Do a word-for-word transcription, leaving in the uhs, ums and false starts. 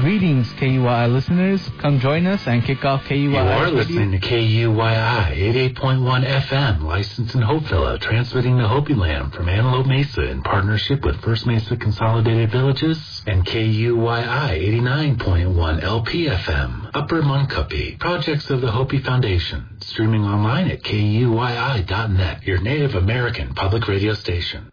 Greetings, K U Y I listeners. Come join us and kick off K U Y I. You are listening to K U Y I eighty-eight point one F M, licensed in Hopevilla, transmitting to Hopi Land from Antelope Mesa in partnership with First Mesa Consolidated Villages and K U Y I eighty-nine point one L P F M, Upper Muncupi, projects of the Hopi Foundation, streaming online at K U Y I dot net, your Native American public radio station.